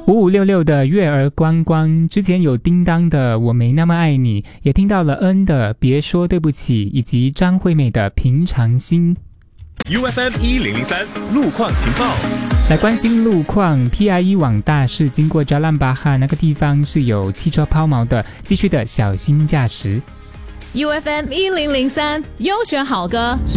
5566的月儿光光，之前有叮当的我没那么爱你，也听到了恩的别说对不起，以及张惠妹的平常心。 UFM1003 路况情报， 来关心路况。 PIE 往大市经过扎兰巴哈那个地方是有汽车抛锚的，继续的小心驾驶。 UFM1003 优选好歌。